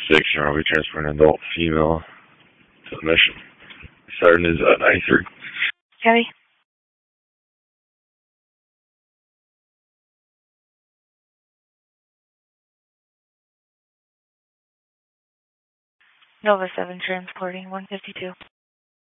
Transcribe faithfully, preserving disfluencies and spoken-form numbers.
station. I'll be transporting an adult female to the mission. Starting is uh, ninety-three. Copy. Nova seven transporting one fifty-two.